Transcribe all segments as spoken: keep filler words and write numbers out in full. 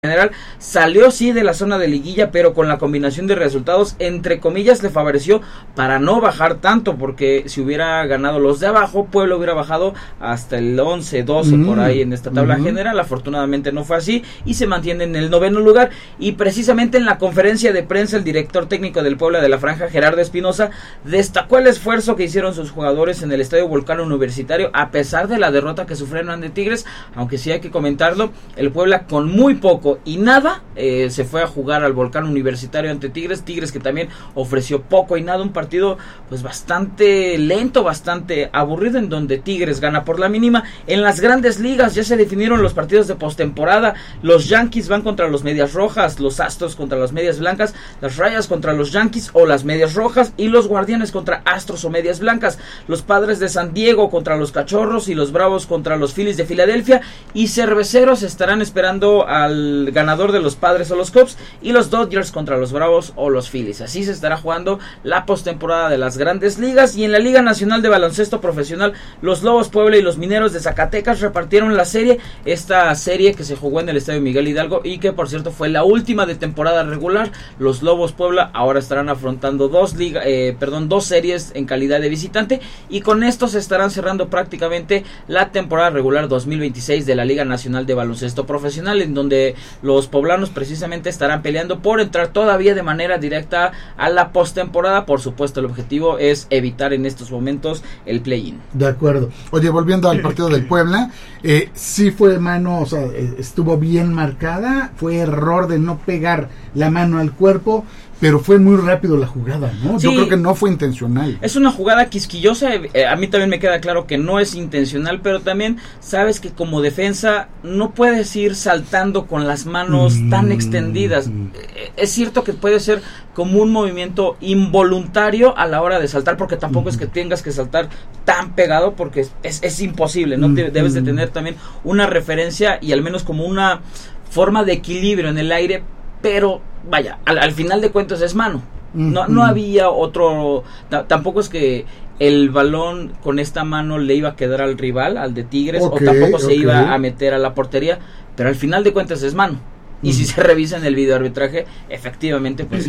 general salió sí de la zona de liguilla, pero con la combinación de resultados entre comillas le favoreció para no bajar tanto, porque si hubiera ganado los de abajo, Puebla hubiera bajado hasta el once, doce mm, por ahí en esta tabla mm. general. Afortunadamente no fue así y se mantiene en el noveno lugar. Y precisamente en la conferencia de prensa el director técnico del Puebla de la Franja, Gerardo Espinosa, destacó el esfuerzo que hicieron sus jugadores en el Estadio Volcán Universitario a pesar de la derrota que sufrieron ante Tigres, aunque sí hay que comentarlo, el Puebla con muy poco y nada eh, se fue a jugar al Volcán Universitario ante Tigres, Tigres que también ofreció poco y nada, un partido pues bastante lento, bastante aburrido, en donde Tigres gana por la mínima. En las grandes ligas ya se definieron los partidos de postemporada, los Yankees van contra los Medias Rojas, los Astros contra las Medias Blancas, las Rayas contra los Yankees o las Medias Rojas, y los Guardianes contra Astros o Medias Blancas, los Padres de San Diego contra los Cachorros y los Bravos contra los Phillies de Filadelfia, y Cerveceros estarán esperando al ganador de los Padres o los Cubs, y los Dodgers contra los Bravos o los Phillies. Así se estará jugando la postemporada de las grandes ligas. Y en la Liga Nacional de Baloncesto Profesional, los Lobos Puebla y los Mineros de Zacatecas repartieron la serie, esta serie que se jugó en el Estadio Miguel Hidalgo y que por cierto fue la última de temporada regular. Los Lobos Puebla ahora estarán afrontando dos liga, eh, perdón, dos series en calidad de visitante, y con esto se estarán cerrando prácticamente la temporada regular dos mil veintiséis de la Liga Nacional de Baloncesto Profesional, en donde los poblanos precisamente estarán peleando por entrar todavía de manera directa a la postemporada. Por supuesto, el objetivo es evitar en estos momentos el play-in. De acuerdo. Oye, volviendo al partido del Puebla, eh, sí fue mano, o sea, estuvo bien marcada, fue error de no pegar la mano al cuerpo, pero fue muy rápido la jugada, ¿no? Sí, yo creo que no fue intencional. Es una jugada quisquillosa, eh, a mí también me queda claro que no es intencional, pero también sabes que como defensa no puedes ir saltando con las manos mm, tan extendidas. Mm. Eh, es cierto que puede ser como un movimiento involuntario a la hora de saltar, porque tampoco mm. es que tengas que saltar tan pegado, porque es, es, es imposible, ¿no? Mm. Te, debes de tener también una referencia y al menos como una forma de equilibrio en el aire, pero vaya, al, al final de cuentas es mano. No, no había otro, t- tampoco es que el balón con esta mano le iba a quedar al rival, al de Tigres, okay, o tampoco se okay. iba a meter a la portería, pero al final de cuentas es mano. Y uh-huh. si se revisa en el video arbitraje, efectivamente, pues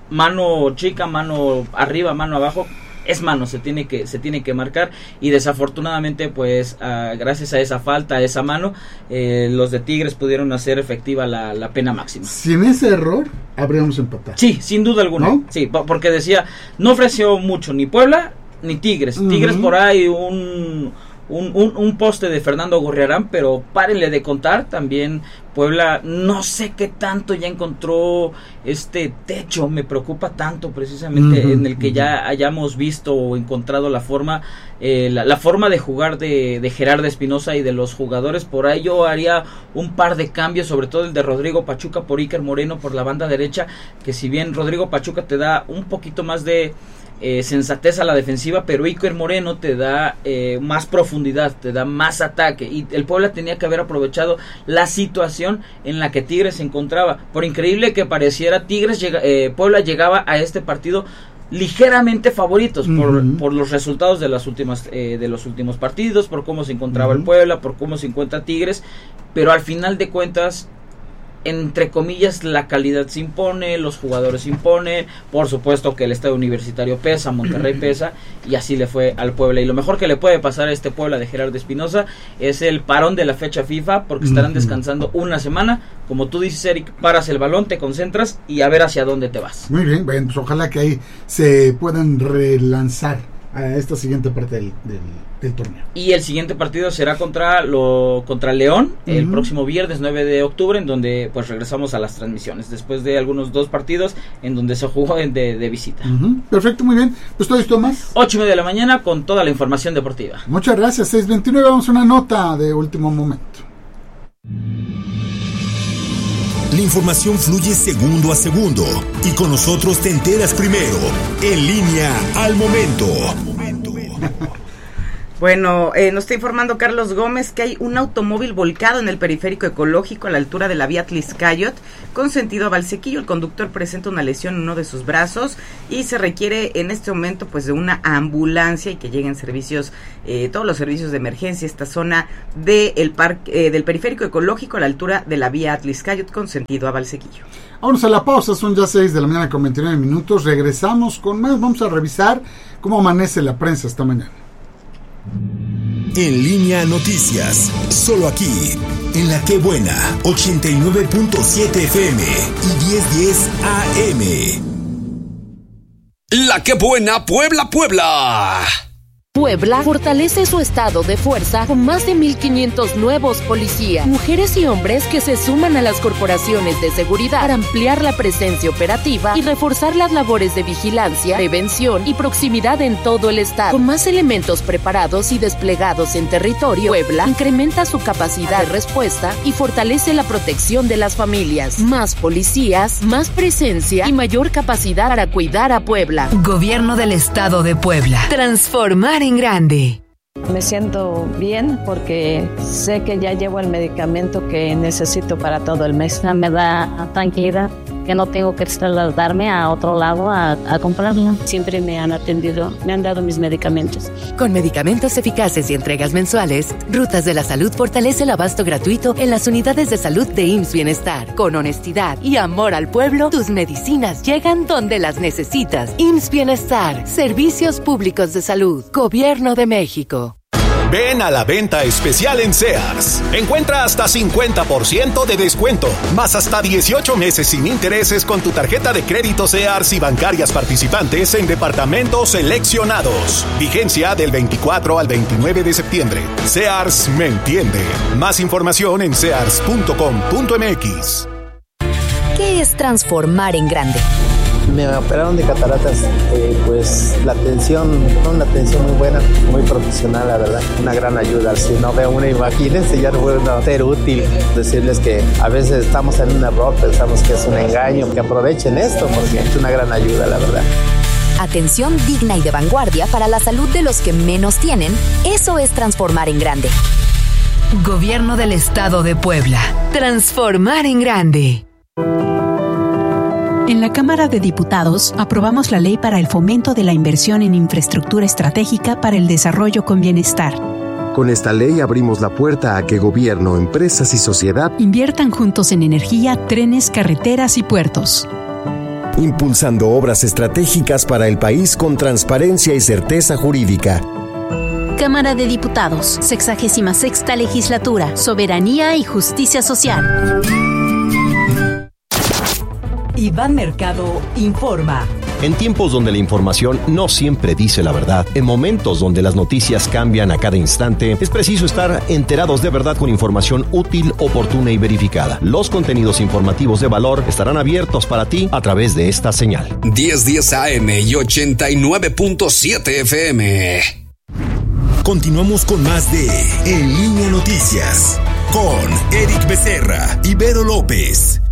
mano chica, mano arriba, mano abajo, es mano, se tiene que se tiene que marcar, y desafortunadamente pues uh, gracias a esa falta, a esa mano, eh, los de Tigres pudieron hacer efectiva la, la pena máxima. Sin ese error habríamos empatado. Sí, sin duda alguna, ¿no? Sí, porque decía, no ofreció mucho ni Puebla ni Tigres. Uh-huh. Tigres por ahí un Un, un, un poste de Fernando Gorriarán, pero párenle de contar. También Puebla no sé qué tanto ya encontró este techo, me preocupa tanto precisamente uh-huh, en el que uh-huh. ya hayamos visto o encontrado la forma eh, la, la forma de jugar de, de Gerardo Espinosa y de los jugadores. Por ahí yo haría un par de cambios, sobre todo el de Rodrigo Pachuca por Iker Moreno por la banda derecha, que si bien Rodrigo Pachuca te da un poquito más de Eh, sensatez a la defensiva, pero Iker Moreno te da eh, más profundidad, te da más ataque, y el Puebla tenía que haber aprovechado la situación en la que Tigres se encontraba. Por increíble que pareciera, Tigres llega, eh, Puebla llegaba a este partido ligeramente favoritos uh-huh. por, por los resultados de las últimas eh, de los últimos partidos, por cómo se encontraba uh-huh. el Puebla, por cómo se encuentra Tigres, pero al final de cuentas, entre comillas, la calidad se impone, los jugadores se imponen, por supuesto que el Estadio Universitario pesa, Monterrey pesa, y así le fue al Puebla. Y lo mejor que le puede pasar a este Puebla de Gerardo Espinosa es el parón de la fecha FIFA, porque estarán descansando una semana. Como tú dices, Eric, paras el balón, te concentras y a ver hacia dónde te vas. Muy bien, bueno, pues ojalá que ahí se puedan relanzar a esta siguiente parte del, del, del torneo. Y el siguiente partido será contra lo contra León uh-huh. el próximo viernes nueve de octubre, en donde pues regresamos a las transmisiones después de algunos dos partidos en donde se jugó de, de visita. Uh-huh. Perfecto, muy bien. Pues todo esto más. ocho y media de la mañana con toda la información deportiva. Muchas gracias. seis veintinueve, vamos a una nota de último momento. La información fluye segundo a segundo y con nosotros te enteras primero. En línea al momento. Bueno, eh, nos está informando Carlos Gómez que hay un automóvil volcado en el periférico ecológico a la altura de la vía Tliscayot con sentido a Valsequillo. El conductor presenta una lesión en uno de sus brazos y se requiere en este momento pues de una ambulancia y que lleguen servicios, eh, todos los servicios de emergencia a esta zona de el parque, eh, del periférico ecológico a la altura de la vía Tliscayot con sentido a Valsequillo. Vámonos a la pausa, son ya seis de la mañana con veintinueve minutos, regresamos con más, vamos a revisar cómo amanece la prensa esta mañana. En Línea Noticias, solo aquí, en La Que Buena, ochenta y nueve punto siete F M y diez diez A M. La Que Buena, Puebla, Puebla. Puebla fortalece su estado de fuerza con más de mil quinientos nuevos policías, mujeres y hombres que se suman a las corporaciones de seguridad para ampliar la presencia operativa y reforzar las labores de vigilancia, prevención y proximidad en todo el estado. Con más elementos preparados y desplegados en territorio, Puebla incrementa su capacidad de respuesta y fortalece la protección de las familias. Más policías, más presencia y mayor capacidad para cuidar a Puebla. Gobierno del Estado de Puebla. Transformar en grande. Me siento bien porque sé que ya llevo el medicamento que necesito para todo el mes. Me da tranquilidad que no tengo que trasladarme a otro lado a, a comprarlo. Siempre me han atendido, me han dado mis medicamentos. Con medicamentos eficaces y entregas mensuales, Rutas de la Salud fortalece el abasto gratuito en las unidades de salud de I M S S Bienestar. Con honestidad y amor al pueblo, tus medicinas llegan donde las necesitas. I M S S Bienestar, Servicios Públicos de Salud, Gobierno de México. Ven a la venta especial en Sears. Encuentra hasta cincuenta por ciento de descuento, más hasta dieciocho meses sin intereses con tu tarjeta de crédito Sears y bancarias participantes en departamentos seleccionados. Vigencia del veinticuatro al veintinueve de septiembre. Sears me entiende. Más información en sears punto com punto m x. ¿Qué es transformar en grande? Me operaron de cataratas, eh, pues la atención, una atención muy buena, muy profesional, la verdad, una gran ayuda. Si no veo una, imagínense, ya no puedo ser útil. Decirles que a veces estamos en un error, pensamos que es un engaño, que aprovechen esto porque es una gran ayuda, la verdad. Atención digna y de vanguardia para la salud de los que menos tienen, eso es transformar en grande. Gobierno del Estado de Puebla. Transformar en grande. En la Cámara de Diputados aprobamos la ley para el fomento de la inversión en infraestructura estratégica para el desarrollo con bienestar. Con esta ley abrimos la puerta a que gobierno, empresas y sociedad inviertan juntos en energía, trenes, carreteras y puertos. Impulsando obras estratégicas para el país con transparencia y certeza jurídica. Cámara de Diputados, sexagésima sexta legislatura, soberanía y justicia social. Iván Mercado informa. En tiempos donde la información no siempre dice la verdad, en momentos donde las noticias cambian a cada instante, es preciso estar enterados de verdad con información útil, oportuna y verificada. Los contenidos informativos de valor estarán abiertos para ti a través de esta señal. diez diez A M y ochenta y nueve punto siete F M. Continuamos con más de En Línea Noticias con Eric Becerra y Vero López.